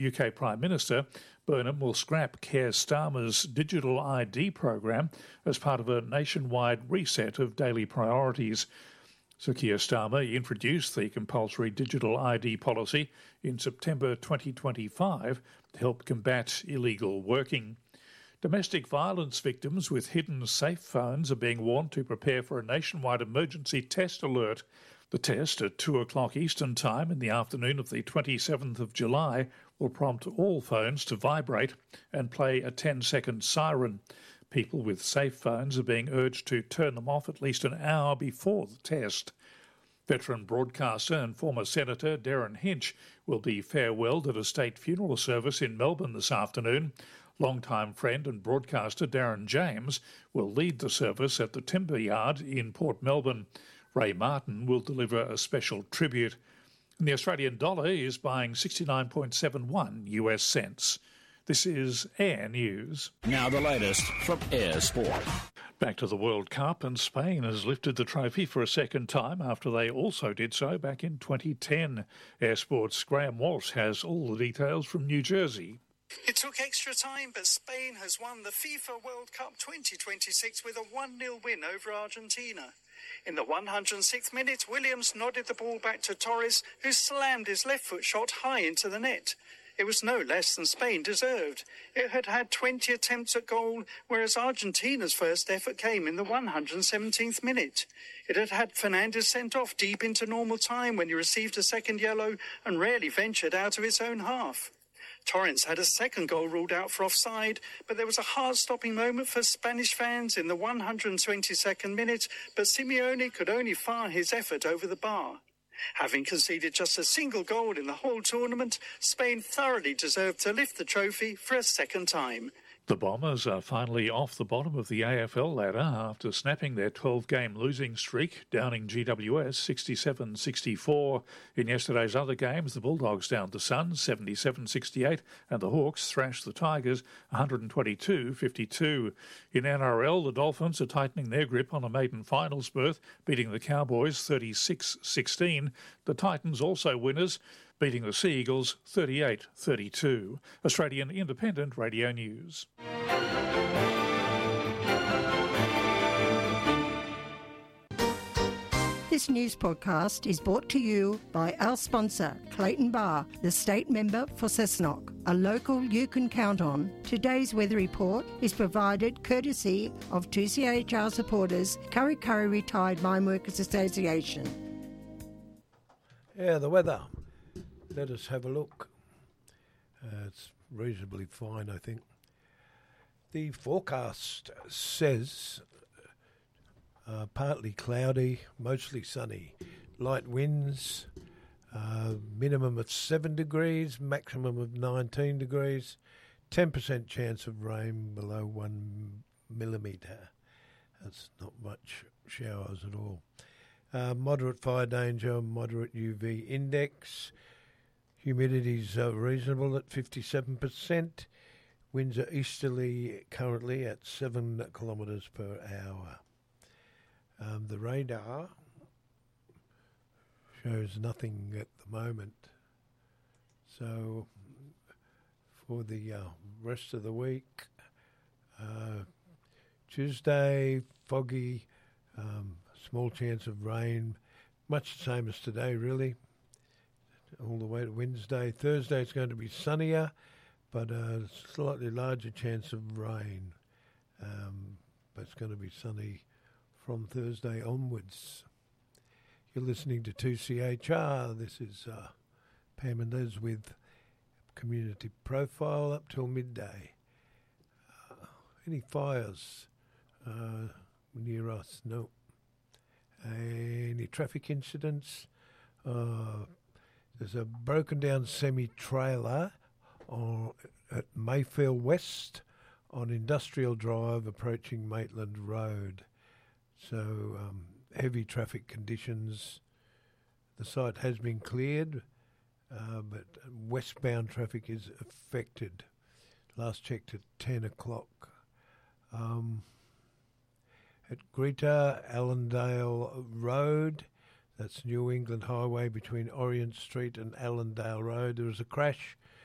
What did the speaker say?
UK Prime Minister Burnham will scrap Keir Starmer's digital ID program as part of a nationwide reset of daily priorities. Sir Keir Starmer introduced the compulsory digital ID policy in September 2025 to help combat illegal working. Domestic violence victims with hidden safe phones are being warned to prepare for a nationwide emergency test alert. The test at 2 o'clock Eastern Time in the afternoon of the 27th of July will prompt all phones to vibrate and play a 10-second siren. People with safe phones are being urged to turn them off at least an hour before the test. Veteran broadcaster and former Senator Darren Hinch will be farewelled at a state funeral service in Melbourne this afternoon. Longtime friend and broadcaster Darren James will lead the service at the Timber Yard in Port Melbourne. Ray Martin will deliver a special tribute. And the Australian dollar is buying 69.71 US cents. This is Air News. Now the latest from Air Sport. Back to the World Cup, and Spain has lifted the trophy for a second time after they also did so back in 2010. Air Sport's Graham Walsh has all the details from New Jersey. It took extra time, but Spain has won the FIFA World Cup 2026 with a 1-0 win over Argentina. In the 106th minute, Williams nodded the ball back to Torres, who slammed his left foot shot high into the net. It was no less than Spain deserved. It had had 20 attempts at goal, whereas Argentina's first effort came in the 117th minute. It had had Fernandes sent off deep into normal time when he received a second yellow and rarely ventured out of its own half. Torrens had a second goal ruled out for offside, but there was a heart-stopping moment for Spanish fans in the 122nd minute, but Simeone could only fire his effort over the bar. Having conceded just a single goal in the whole tournament, Spain thoroughly deserved to lift the trophy for a second time. The Bombers are finally off the bottom of the AFL ladder after snapping their 12-game losing streak, downing GWS 67-64. In yesterday's other games, the Bulldogs downed the Suns 77-68 and the Hawks thrashed the Tigers 122-52. In NRL, the Dolphins are tightening their grip on a maiden finals berth, beating the Cowboys 36-16. The Titans also winners, beating the Sea Eagles 38-32. Australian Independent Radio News. This news podcast is brought to you by our sponsor, Clayton Bar, the state member for Cessnock, a local you can count on. Today's weather report is provided courtesy of 2CHR supporters, Kurri Kurri Retired Mine Workers Association. Yeah, the weather. Let us have a look. It's reasonably fine, I think. The forecast says partly cloudy, mostly sunny. Light winds, minimum of 7 degrees, maximum of 19 degrees. 10% chance of rain below 1 millimetre. That's not much showers at all. Moderate fire danger, moderate UV index. Humidity's reasonable at 57%. Winds are easterly currently at 7 kilometres per hour. The radar shows nothing at the moment. So for the rest of the week, Tuesday, foggy, small chance of rain, much the same as today really. All the way to Wednesday. Thursday it's going to be sunnier, but a slightly larger chance of rain. But it's going to be sunny from Thursday onwards. You're listening to 2CHR. This is Pam and Les with Community Profile up till midday. Any fires near us? No. Any traffic incidents? There's a broken down semi-trailer at Mayfield West on Industrial Drive approaching Maitland Road. So heavy traffic conditions. The site has been cleared, but westbound traffic is affected. Last checked at 10 o'clock. At Greta Allendale Road, that's New England Highway between Orient Street and Allendale Road, there was a crash